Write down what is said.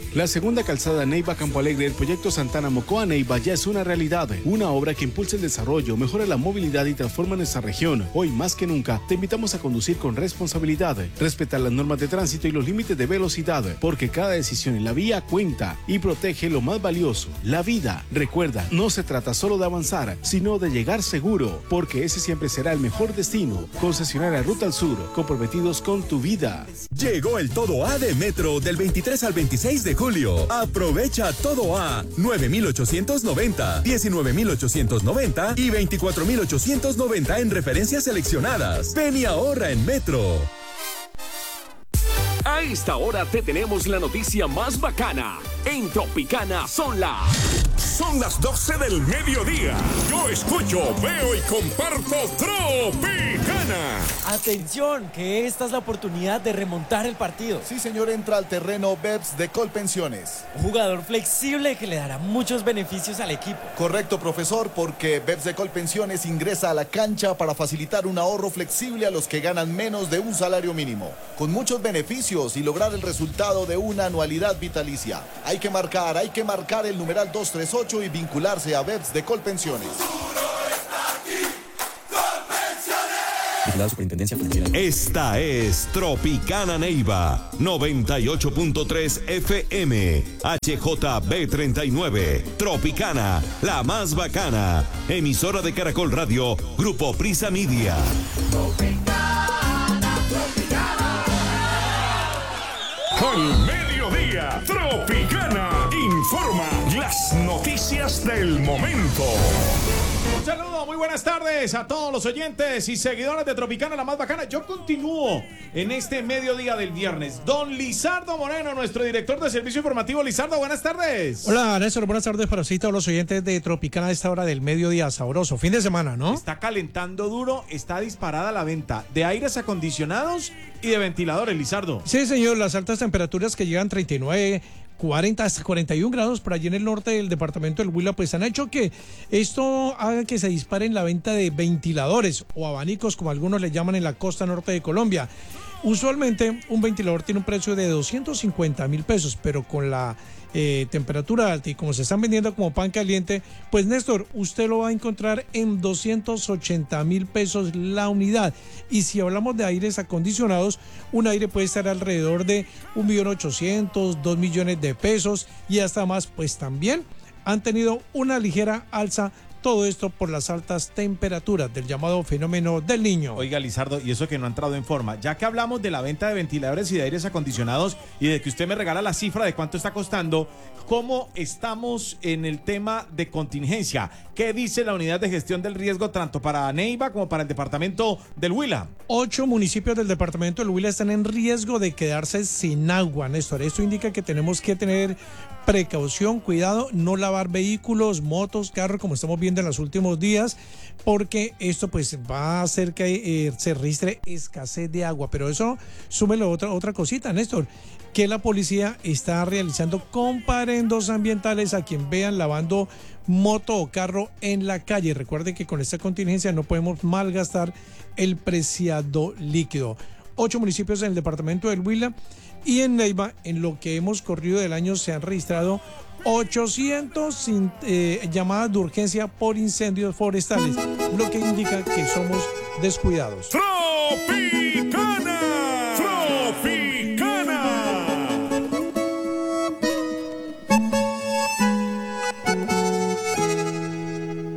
La segunda calzada Neiva-Campo Alegre del proyecto Santana Mocoa-Neiva ya es una realidad, una obra que impulsa el desarrollo, mejora la movilidad y transforma nuestra región. Hoy más que nunca te invitamos a conducir con responsabilidad, respetar las normas de tránsito y los límites de velocidad, porque cada decisión en la vía cuenta y protege lo más valioso, la vida. Recuerda, no se trata solo de avanzar, sino de llegar seguro, porque ese siempre será el mejor destino. Concesionaria Ruta al Sur, comprometidos con tu vida. Llegó el Todo A de Metro del 23 al 26 de julio. Aprovecha Todo A, 9,890, 19,890 y 24,890 en referencias seleccionadas. Ven y ahorra en Metro. A esta hora te tenemos la noticia más bacana. En Tropicana son las 12 del mediodía. Yo escucho, veo y comparto Tropicana. Atención, que esta es la oportunidad de remontar el partido. Sí, señor, entra al terreno BEPS de Colpensiones. Un jugador flexible que le dará muchos beneficios al equipo. Correcto, profesor, porque BEPS de Colpensiones ingresa a la cancha para facilitar un ahorro flexible a los que ganan menos de un salario mínimo, con muchos beneficios y lograr el resultado de una anualidad vitalicia. Hay que marcar el numeral 238 y vincularse a BEPS de Colpensiones. La Superintendencia Financiera. Esta es Tropicana Neiva, 98.3 FM, HJB39. Tropicana, la más bacana. Emisora de Caracol Radio, Grupo Prisa Media. Al mediodía, Tropicana informa las noticias del momento. Un saludo, muy buenas tardes a todos los oyentes y seguidores de Tropicana, la más bacana. Yo continúo en este mediodía del viernes. Don Lizardo Moreno, nuestro director de servicio informativo. Lizardo, buenas tardes. Hola, Néstor, buenas tardes para usted y todos los oyentes de Tropicana a esta hora del mediodía. Sabroso, fin de semana, ¿no? Está calentando duro, está disparada la venta de aires acondicionados y de ventiladores, Lizardo. Sí, señor, las altas temperaturas que llegan 39, 40 hasta 41 grados por allí en el norte del departamento del Huila, pues han hecho que esto haga que se dispare la venta de ventiladores o abanicos, como algunos le llaman en la costa norte de Colombia. Usualmente un ventilador tiene un precio de 250,000 pesos, pero con la temperatura alta y como se están vendiendo como pan caliente, pues Néstor, usted lo va a encontrar en 280,000 pesos la unidad. Y si hablamos de aires acondicionados, un aire puede estar alrededor de 1.800.000, 2 millones de pesos y hasta más, pues también han tenido una ligera alza. Todo esto por las altas temperaturas del llamado fenómeno del Niño. Oiga, Lizardo, y eso que no ha entrado en forma. Ya que hablamos de la venta de ventiladores y de aires acondicionados y de que usted me regala la cifra de cuánto está costando, ¿cómo estamos en el tema de contingencia? ¿Qué dice la unidad de gestión del riesgo tanto para Neiva como para el departamento del Huila? 8 municipios del departamento del Huila están en riesgo de quedarse sin agua, Néstor. Esto indica que tenemos que tener precaución, cuidado, no lavar vehículos, motos, carros, como estamos viendo en los últimos días, porque esto pues va a hacer que se registre escasez de agua. Pero eso, súmele otra cosita, Néstor, que la policía está realizando comparendos ambientales a quien vean lavando moto o carro en la calle. Recuerde que con esta contingencia no podemos malgastar el preciado líquido. 8 municipios en el departamento del Huila y en Neiva, en lo que hemos corrido del año, se han registrado 800 llamadas de urgencia por incendios forestales, lo que indica que somos descuidados. ¡Tropi!